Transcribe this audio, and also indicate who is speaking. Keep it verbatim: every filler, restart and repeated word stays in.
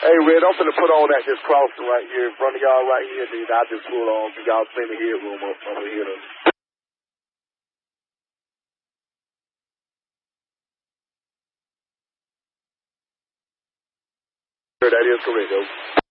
Speaker 1: Hey, Red, I'm finna put on at this crossing right here in front of y'all right here, dude. I just pull on so y'all send the headroom up over here. That is correct, though.